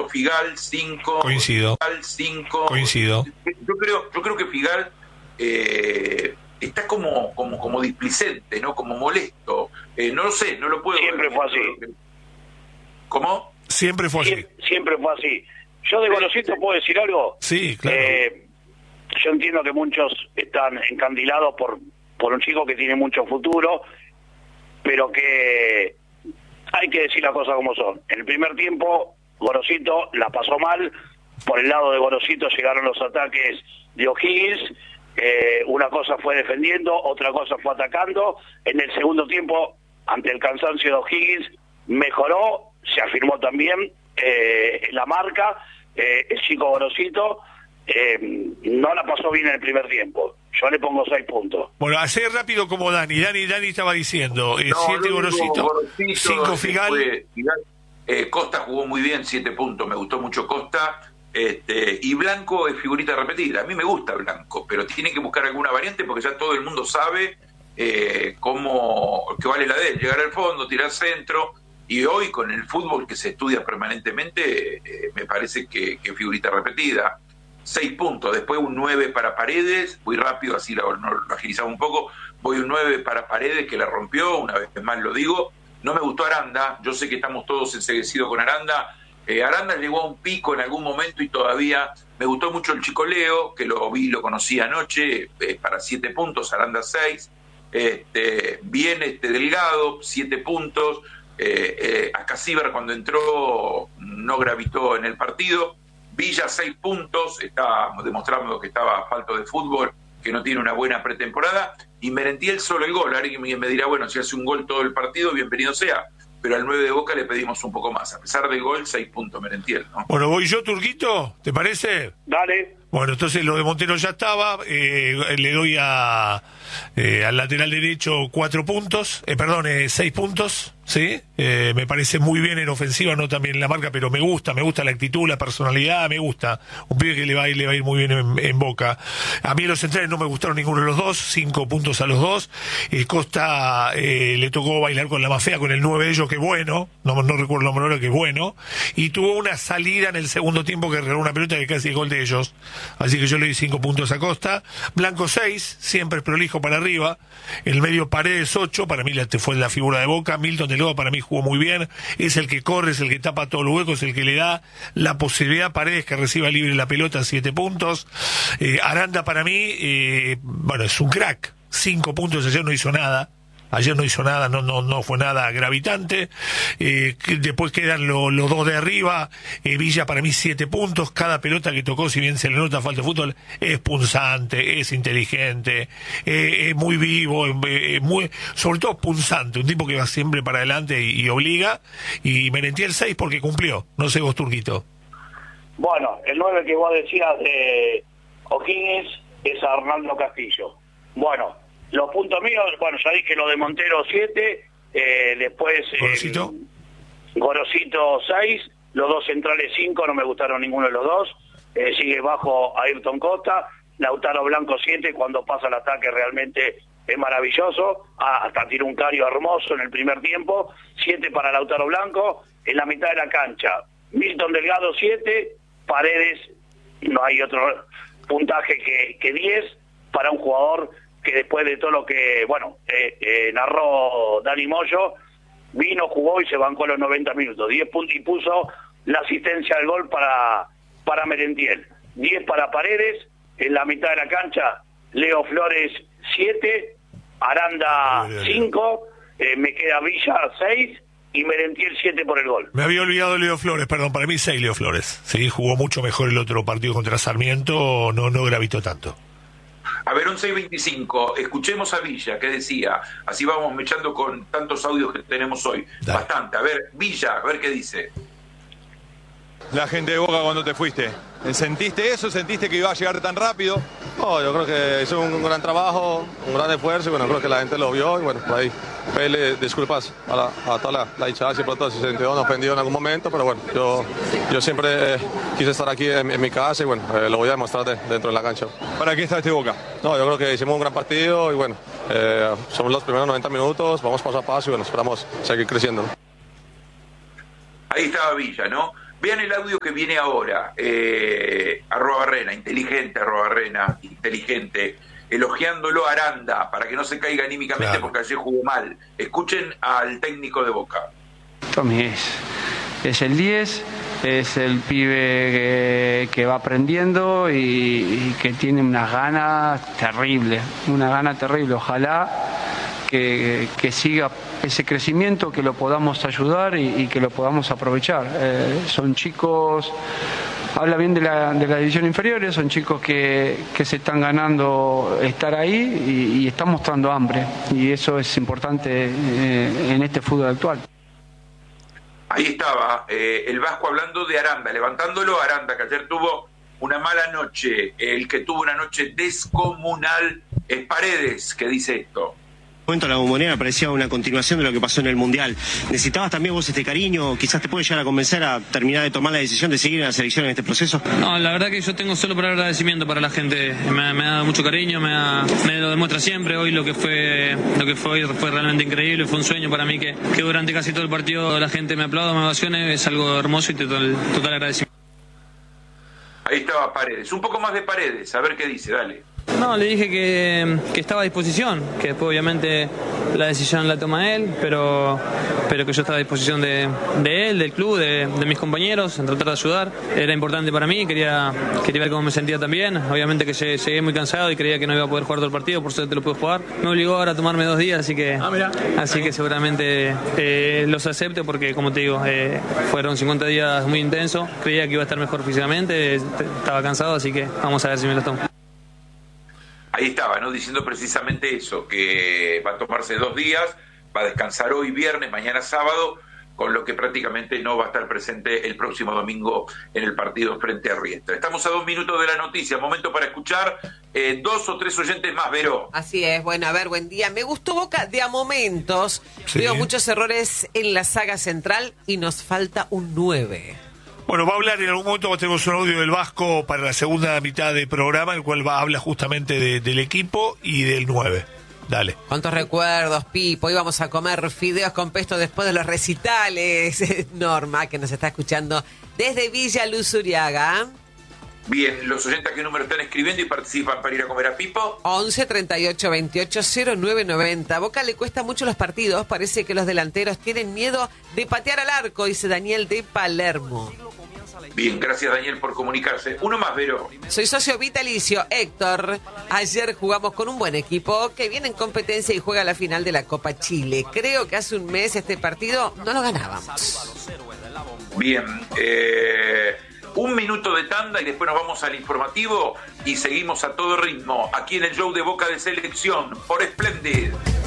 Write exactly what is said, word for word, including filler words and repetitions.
Figal cinco. Coincido. Figal cinco. Coincido. Yo creo, yo creo que Figal eh, está como, como, como displicente, ¿no? Como molesto. Eh, no lo sé, no lo puedo. Siempre fue así. ¿Cómo? Siempre fue así. Siempre, siempre fue así. Yo de Gorosito puedo decir algo. Sí, claro. Eh, yo entiendo que muchos están encandilados por, por un chico que tiene mucho futuro, pero que hay que decir las cosas como son. En el primer tiempo, Gorosito la pasó mal. Por el lado de Gorosito llegaron los ataques de O'Higgins. Eh, una cosa fue defendiendo, otra cosa fue atacando. En el segundo tiempo, ante el cansancio de O'Higgins, mejoró, se afirmó también eh, la marca. Eh, el chico Gorosito eh, no la pasó bien en el primer tiempo. Yo le pongo seis puntos. Bueno, hacer rápido como Dani. Dani Dani estaba diciendo, eh, No, siete no, Gorosito, Gorosito, cinco Figal. Fue, Figal. Eh, Costa jugó muy bien, siete puntos, me gustó mucho Costa. Este, y Blanco es figurita repetida. A mí me gusta Blanco, pero tiene que buscar alguna variante porque ya todo el mundo sabe eh, cómo que vale la de él, llegar al fondo, tirar centro. Y hoy con el fútbol que se estudia permanentemente, eh, me parece que, que figurita repetida. Seis puntos, después un nueve para Paredes, muy rápido, así lo, lo, lo agilizaba un poco. Voy un nueve para Paredes, que la rompió, una vez más lo digo. No me gustó Aranda, yo sé que estamos todos enseguecidos con Aranda. Eh, Aranda llegó a un pico en algún momento y todavía me gustó mucho el chico Leo, que lo vi, lo conocí anoche, eh, para siete puntos, Aranda seis. Este, bien este Delgado, siete puntos. Eh, eh, acá Ciber cuando entró no gravitó en el partido. Villa seis puntos, está demostrando que estaba falto de fútbol, que no tiene una buena pretemporada. Y Merentiel solo el gol. Alguien me dirá, bueno, si hace un gol todo el partido, bienvenido sea. Pero al nueve de Boca le pedimos un poco más. A pesar del gol, seis puntos Merentiel, ¿no? Bueno, voy yo, Turquito, ¿te parece? Dale. Bueno, entonces lo de Montero ya estaba. Eh, le doy a eh, al lateral derecho cuatro puntos, eh, perdón, eh, seis puntos, ¿sí? Eh, me parece muy bien en ofensiva, no también en la marca, pero me gusta, me gusta la actitud, la personalidad, me gusta. Un pibe que le va a ir, le va a ir muy bien en, en Boca. A mí los centrales no me gustaron ninguno de los dos, cinco puntos a los dos. Eh, Costa eh, le tocó bailar con la más fea, con el nueve de ellos, que bueno, no, no recuerdo el nombre ahora, que bueno. Y tuvo una salida en el segundo tiempo que regaló una pelota que casi es gol de ellos. Así que yo le di cinco puntos a Costa. Blanco seis, siempre prolijo para arriba. El medio Paredes ocho, para mí fue la figura de Boca. Milton Delgado para mí jugó muy bien. Es el que corre, es el que tapa todos los huecos, el que le da la posibilidad a Paredes que reciba libre la pelota, siete puntos. Eh, Aranda para mí, eh, bueno, es un crack. Cinco puntos, ayer no hizo nada. Ayer no hizo nada, no no no fue nada gravitante. Eh, después quedan los lo dos de arriba. Eh, Villa para mí siete puntos. Cada pelota que tocó, si bien se le nota falta de fútbol, es punzante, es inteligente, eh, es muy vivo, eh, muy, sobre todo punzante. Un tipo que va siempre para adelante y, y obliga. Y Merentiel seis porque cumplió. No sé vos, Turquito. Bueno, el nueve que vos decías de O'Higgins es a Arnaldo Castillo. Bueno, los puntos míos, bueno, ya dije lo de Montero siete, eh, después Gorosito, eh, Gorosito seis, los dos centrales cinco, no me gustaron ninguno de los dos, eh, sigue bajo Ayrton Costa, Lautaro Blanco siete, cuando pasa el ataque realmente es maravilloso, ah, hasta tiró un cario hermoso en el primer tiempo, siete para Lautaro Blanco, en la mitad de la cancha, Milton Delgado siete, Paredes, no hay otro puntaje que, que diez, para un jugador que después de todo lo que, bueno, eh, eh, narró Dani Moyo, vino, jugó y se bancó los noventa minutos, diez puntos y puso la asistencia del gol para, para Merentiel, diez para Paredes, en la mitad de la cancha, Leo Flores siete, Aranda cinco, eh, me queda Villa seis y Merentiel siete por el gol. Me había olvidado Leo Flores, perdón, para mí seis Leo Flores. Sí, jugó mucho mejor el otro partido contra Sarmiento, no, no gravitó tanto. A ver, once y veinticinco, escuchemos a Villa, ¿qué decía? Así vamos mechando con tantos audios que tenemos hoy. Dale. Bastante. A ver, Villa, a ver qué dice. La gente de Boca cuando te fuiste, ¿sentiste eso? ¿Sentiste que iba a llegar tan rápido? No, yo creo que hizo un gran trabajo, un gran esfuerzo y bueno, creo que la gente lo vio y bueno, por ahí pedirle disculpas a, la, a toda la, la hinchada, si pronto se sintió ofendido en algún momento, pero bueno, yo, yo siempre eh, quise estar aquí en, en mi casa y bueno, eh, lo voy a demostrar de, dentro de la cancha. ¿Para qué está este Boca? No, yo creo que hicimos un gran partido y bueno, eh, somos los primeros noventa minutos, vamos paso a paso y bueno, esperamos seguir creciendo, ¿no? Ahí estaba Villa, ¿no? Vean el audio que viene ahora, eh, arroba Barrena, inteligente arroba Barrena, inteligente, elogiándolo a Aranda para que no se caiga anímicamente, claro, porque ayer jugó mal. Escuchen al técnico de Boca. Tommy es, es el diez, es el pibe que, que va aprendiendo y, y que tiene unas ganas terribles, una gana terrible. Ojalá que, que siga ese crecimiento, que lo podamos ayudar y, y que lo podamos aprovechar. Eh, son chicos, habla bien de la, de la división inferiores, son chicos que, que se están ganando estar ahí y, y están mostrando hambre, y eso es importante eh, en este fútbol actual. Ahí estaba eh, el Vasco hablando de Aranda, levantándolo a Aranda, que ayer tuvo una mala noche. El que tuvo una noche descomunal es Paredes, que dice esto. Momento la Bombonera parecía una continuación de lo que pasó en el Mundial. ¿Necesitabas también vos este cariño? ¿Quizás te puede llegar a convencer a terminar de tomar la decisión de seguir en la selección en este proceso? No, la verdad que yo tengo solo por agradecimiento para la gente. Me, me ha dado mucho cariño, me, ha, me lo demuestra siempre. Hoy lo que fue lo que fue hoy fue realmente increíble. Fue un sueño para mí que, que durante casi todo el partido la gente me aplauda, me ovacione. Es algo hermoso y total, total agradecimiento. Ahí estaba Paredes. Un poco más de Paredes, a ver qué dice, dale. No, le dije que, que estaba a disposición, que después obviamente la decisión la toma él, pero, pero que yo estaba a disposición de, de él, del club, de, de mis compañeros, en tratar de ayudar. Era importante para mí, quería, quería ver cómo me sentía también. Obviamente que llegué muy cansado y creía que no iba a poder jugar todo el partido, por suerte lo pude jugar. Me obligó ahora a tomarme dos días, así que, ah, así que seguramente eh, los acepto porque, como te digo, eh, fueron cincuenta días muy intensos. Creía que iba a estar mejor físicamente, estaba cansado, así que vamos a ver si me los tomo. Ahí estaba, ¿no? Diciendo precisamente eso, que va a tomarse dos días, va a descansar hoy viernes, mañana sábado, con lo que prácticamente no va a estar presente el próximo domingo en el partido frente a Riestra. Estamos a dos minutos de la noticia, momento para escuchar eh, dos o tres oyentes más, Vero. Así es, bueno, a ver, buen día. Me gustó Boca de a momentos, sí. Veo muchos errores en la saga central y nos falta un nueve. Bueno, va a hablar en algún momento, tenemos un audio del Vasco para la segunda mitad del programa, el cual va a hablar justamente de, del equipo y del nueve. Dale. ¿Cuántos recuerdos, Pipo? Íbamos a comer fideos con pesto después de los recitales. Norma, que nos está escuchando desde Villa Luz Uriaga. Bien, los oyentes, ¿qué número están escribiendo y participan para ir a comer a Pipo? once, treinta y ocho, veintiocho, cero nueve noventa. Boca le cuesta mucho los partidos, parece que los delanteros tienen miedo de patear al arco, dice Daniel de Palermo. Bien, gracias Daniel por comunicarse. Uno más, Vero. Soy socio vitalicio, Héctor. Ayer jugamos con un buen equipo que viene en competencia y juega la final de la Copa Chile. Creo que hace un mes este partido no lo ganábamos. Bien, eh, un minuto de tanda y después nos vamos al informativo y seguimos a todo ritmo aquí en el show de Boca de Selección por Splendid.